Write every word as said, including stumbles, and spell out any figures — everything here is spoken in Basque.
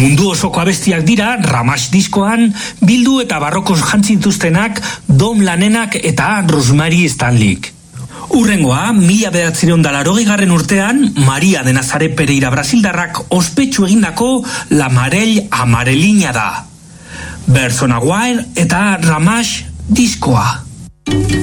Mundu osoko abestiak dira Ramage diskoan bildu eta barrokos jantzituztenak Dom Lanenak eta Rosemary Stanleyk. Urrengoa, mila bederatziehun eta laurogeigarren urtean, Maria de Nazaret Pereira brasildarrak ospetsu egindako La Marelle Amarelina da. Berson Aguirre eta Ramage diskoa.